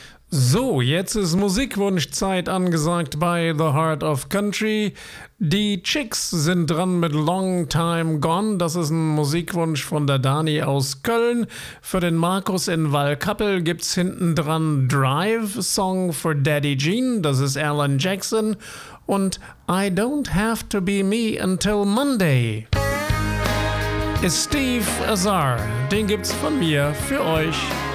So, jetzt ist Musikwunschzeit angesagt bei The Heart of Country. Die Chicks sind dran mit Long Time Gone. Das ist ein Musikwunsch von der Dani aus Köln. Für den Markus in Wallkappel gibt's hinten dran Drive, Song for Daddy Jean. Das ist Alan Jackson. Und I Don't Have to Be Me Until Monday ist Steve Azar. Den gibt's von mir für euch.